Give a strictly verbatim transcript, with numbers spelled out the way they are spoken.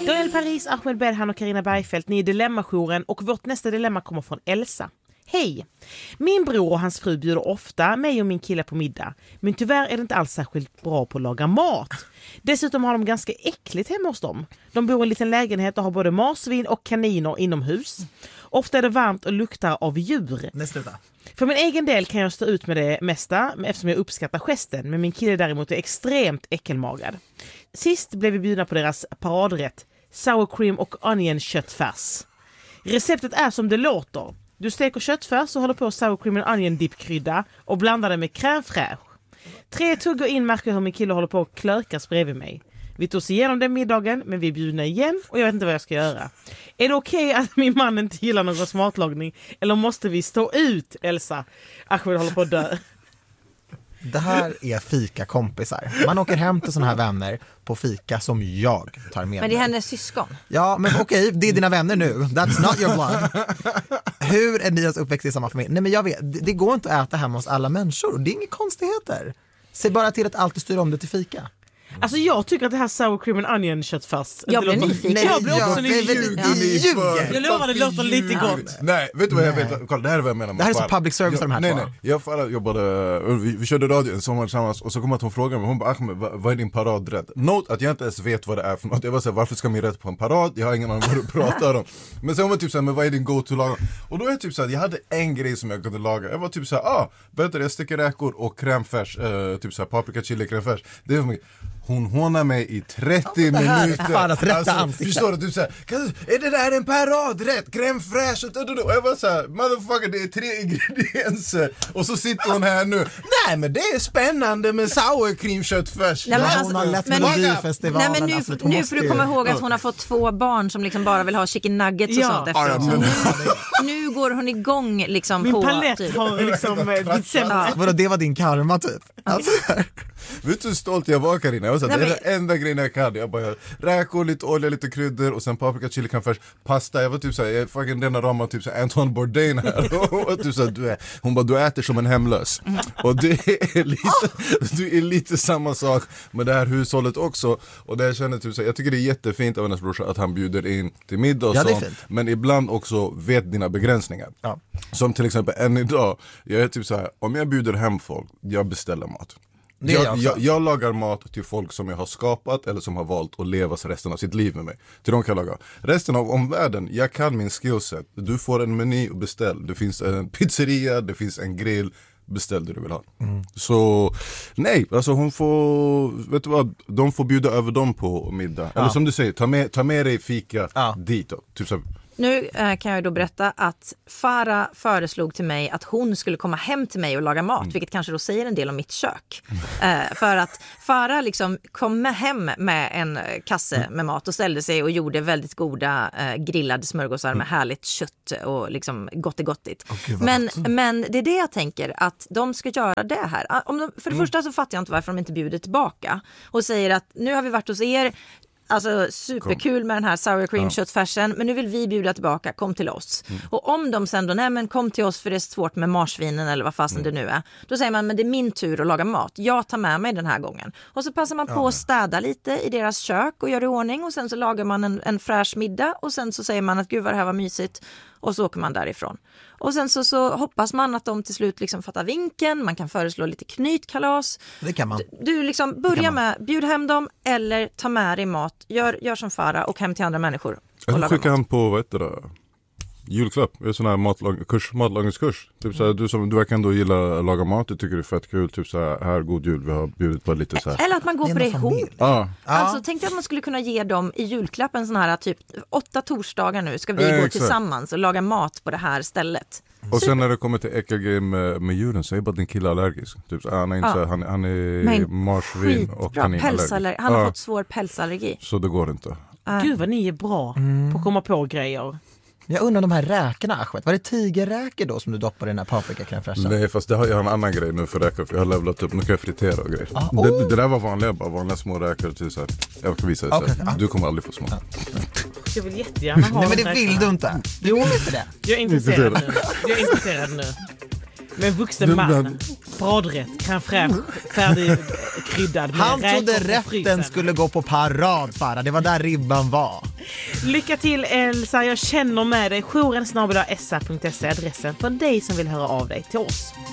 Daniel Paris, Ahmed Bedhan och Carina Bergfeldt, ni är Dilemma-jouren och vårt nästa dilemma kommer från Elsa. Hej! Min bror och hans fru bjuder ofta mig och min kille på middag. Men tyvärr är det inte alls särskilt bra på att laga mat. Dessutom har de ganska äckligt hemma hos dem. De bor i en liten lägenhet och har både marsvin och kaniner inomhus. Ofta är det varmt och luktar av djur. Nästa. För min egen del kan jag stå ut med det mesta eftersom jag uppskattar gesten. Men min kille däremot är extremt äckelmagad. Sist blev vi bjudna på deras paradrätt. Sour cream och onion köttfärs. Receptet är som det låter. Du steker köttfärs och håller på sour cream och onion dip-krydda och blandar det med crème fraîche. Tre tuggor in märker hur min kille håller på att klökas bredvid mig. Vi tog oss igenom den middagen, men vi är bjudna igen och jag vet inte vad jag ska göra. Är det okej okay att min man inte gillar någon smatlagning? Eller måste vi stå ut, Elsa? Ahmed håller på att dö. Det här är fika kompisar. Man åker hem till såna här vänner på fika som jag tar med. Men det är hennes syskon. Ja, men okej, det är dina vänner nu. That's not your blood. Hur är ni uppväxt i samma familj? Nej, men jag vet, det, det går inte att äta hemma hos alla människor. Det är inga konstigheter. Se bara till att alltid styra om det till fika. Alltså jag tycker att det här sour cream and onion köttfärs. Jag blir nyfiken. Nej, jag blir också ja, nyfiken. Jag lovar, det låter lite gott. Nej, vet du vad jag vet? Kolla, det här är vad jag menar. Det här är så public service av de här nej, två. nej, jag jag jobbade, vi, vi körde radio en sommar tillsammans och så kom att hon frågade mig, hon bara, Ahmed, vad, vad är din paradrätt? Note att jag inte ens vet vad det är för något. Jag var såhär, varför ska min rätt på en parad? Jag har ingen aning vad du pratar om. Men sen var typ såhär, men vad är din go-to-lag? Och då är jag typ såhär, jag hade en grej som jag kunde laga. Jag var typ såhär, ah, vet du, jag sticker räkor och crème eh, typ såhär paprika, chili, crème fraîche. Det är för mig. Hon hånar mig i trettio minuter. Alltså, förstår du? Du säger, är det där en paradrätt? Crème fraîche? Och jag var såhär, motherfucker, det är tre ingredienser. Och så sitter hon här nu. Nej, men det är spännande med sour cream köttfärs. Nej, men Ja, alltså, hon har lätt men- Melodifestivalen. Nej, men nu, alltså, hon nu måste får du ju- komma ihåg att hon har fått två barn som liksom bara vill ha chicken nuggets och Ja. sånt efteråt. Ja, Så men- nu, nu går hon igång liksom Min på... palett typ. har liksom eh, blivit sämre. Ja. Vadå, det var din karma typ? Alltså, Vet du hur stolt jag var, Carina? Jag var så här, Nej, det är den enda grejen jag kan. Jag bara räkor, lite olja, lite kryddor och sen paprika, chili, crème fraîche, pasta. Jag var typ såhär, jag är fucking denna ramar typ såhär Antoine Bourdain här. Och typ såhär, du är, hon bara, du äter som en hemlös. Och det är lite, du är lite samma sak med det här hushållet också. Och det jag känner typ såhär, jag tycker det är jättefint av hennes brorsa att han bjuder in till middag och Ja, det är sånt. fint. Men ibland också vet dina begränsningar. Ja. Som till exempel än idag, jag är typ såhär, om jag bjuder hem folk, jag beställer mat. Det är jag Jag, också. jag, jag lagar mat till folk som jag har skapat eller som har valt att leva resten av sitt liv med mig. Till de kan jag laga. Resten av omvärlden, jag kan min skillset. Du får en meny och beställ. Det finns en pizzeria, det finns en grill. Beställ det du vill ha. Mm. Så nej, alltså hon får, vet du vad, de får bjuda över dem på middag. Ja. Eller som du säger, ta med, ta med dig fika Ja. dit då. Typ så. Nu eh, kan jag då berätta att Farah föreslog till mig att hon skulle komma hem till mig och laga mat, mm. vilket kanske då säger en del om mitt kök. Eh, för att Farah liksom kom med hem med en kasse mm. med mat och ställde sig och gjorde väldigt goda eh, grillade smörgåsar mm. med härligt kött och liksom gottigottigt. Oh, men, men det är det jag tänker, att de ska göra det här. Om de, för det mm. första så fattar jag inte varför de inte bjuder tillbaka och säger att nu har vi varit hos er. Alltså superkul med den här sour cream ja. köttfärsen, men nu vill vi bjuda tillbaka, kom till oss. Mm. Och om de sen då, nej men kom till oss för det är svårt med marsvinen eller vad fasen mm. det nu är. Då säger man, men det är min tur att laga mat. Jag tar med mig den här gången. Och så passar man på ja. att städa lite i deras kök och gör i ordning och sen så lagar man en, en fräsch middag och sen så säger man att gud vad det här var mysigt och så åker man därifrån. Och sen så, så hoppas man att de till slut liksom fattar vinken. Man kan föreslå lite knytkalas. Det kan man. Du, du liksom börja med, bjud hem dem eller ta med dig mat. Gör, gör som Farah och hem till andra människor. Jag skickar han på, vad heter det? Julklapp, det är sån här matlag- kurs, matlagningskurs. Typ såhär, du, som, du verkar ändå gilla att laga mat, du tycker det är fett kul. Typ såhär, här, god jul, vi har bjudit på lite såhär. Eller att man går på det ihop. Ah. Alltså tänkte att man skulle kunna ge dem i julklapp en sån här typ åtta torsdagar nu ska vi eh, gå exakt. tillsammans och laga mat på det här stället. Och sen när det kommer till äckelgrej med, med djuren så är bara din kille allergisk. Typ så, han är inte Ja. så, han, han är marsvin och kaninallergisk. Han har ah. fått svår pälsallergi. Så det går inte. Uh. Gud vad ni är bra Mm. på att komma på grejer. Jag undrar de här räkorna, Ahmed. Var det tigerräkor då som du doppar i den här paprika-crème-fräschen? Nej, fast det har jag en annan grej nu för räkor. För jag har levlat upp, nu kan jag fritera och grejer. Ah, det, oh. det där var vanliga, bara vanliga små räkor till så här. Jag kan visa dig Okay, så ah. Du kommer aldrig få små. Ah. Jag vill jättegärna ha. Nej, men det de vill räkorna. du inte. Du vill inte det. Jag är intresserad nu. Jag är intresserad nu. Med en vuxen Den, man. den, paradrätt, crème fraîche, färdigkryddad med Han trodde räkor från rätten frysen. skulle gå på parad, Farah. Det var där ribban var. Lycka till Elsa, jag känner med dig. Jouren snabel-a s a punkt se adressen för dig som vill höra av dig till oss.